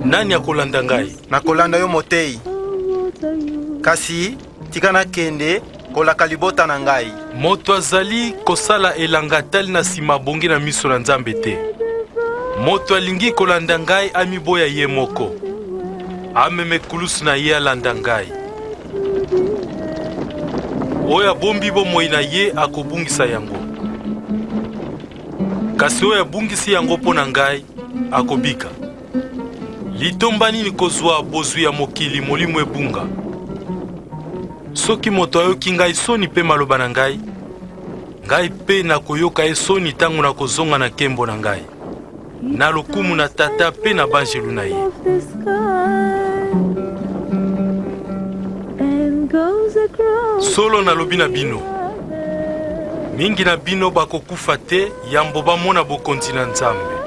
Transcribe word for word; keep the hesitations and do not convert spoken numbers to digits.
Nani akolanda ngai? Nakolanda yo motei. Kasi tika na kende kolaka libota na ngai. Moto azali kosala elanga tali na sima bongi na miso na Nzambe te. Moto alingi kolanda ngai amiboya ye moko. Ameme kulusu na ye alanda ngai. Oya bombi bomoi na ye akobungisa yango. Kasi oya bungisi yango po na ngai akobika. Litomba nini kozwa bozwi ya mokili molimo ebunga? Soki moto ayoki ngai soni pe maloba na ngai, ngai pe na koyoka esoni tango na kozonga na kembo na ngai. Na lokumu na tata pe na banjelu na ye. Solo na lobi na bino. Mingi na bino bakokufa te yambo bamona bokonzi na Nzambe.